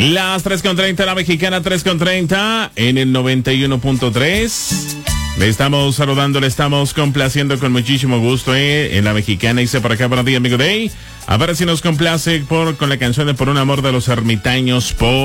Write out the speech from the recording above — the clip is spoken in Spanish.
Las 3:30, la mexicana 3:30 en el 91.3. Le estamos saludando, le estamos complaciendo con muchísimo gusto en la mexicana. Dice por acá, buenos días, amigo Day. A ver si nos complace con la canción de Por un amor de los ermitaños.